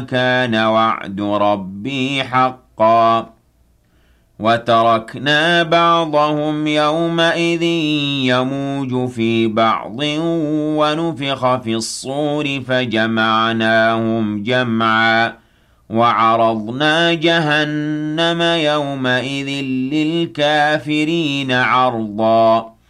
كان وعد ربي حقا وتركنا بعضهم يومئذ يموج في بعض ونفخ في الصور فجمعناهم جمعا وعرضنا جهنم يومئذ للكافرين عرضا